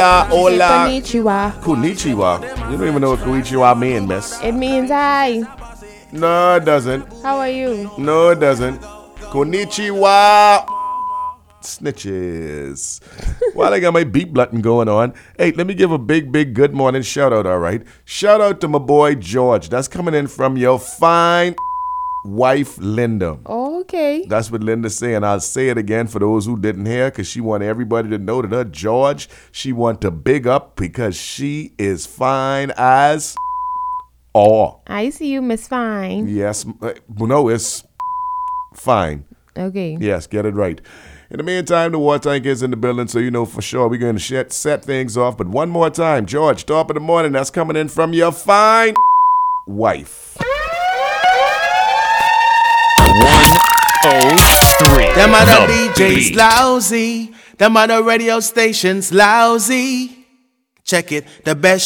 hola, hola. Konnichiwa. Konnichiwa. You don't even know what konnichiwa means, miss. It means hi. No, it doesn't. How are you? No, it doesn't. Konnichiwa. Snitches. While I got my beat button going on, hey, let me give a big good morning shout out, all right? Shout out to my boy George. That's coming in from your fine wife, Linda. Okay. That's what Linda's saying. I'll say it again for those who didn't hear, because she want everybody to know that her George, she want to big up because she is fine as all. I see you, Miss Fine. Yes. No, it's fine. Okay. Yes, get it right. In the meantime, the water tank is in the building, so you know for sure we're going to set things off. But one more time, George, top of the morning, that's coming in from your fine wife. 103. Them other The DJs Beat. lousy. Them other radio stations lousy. Check it, the best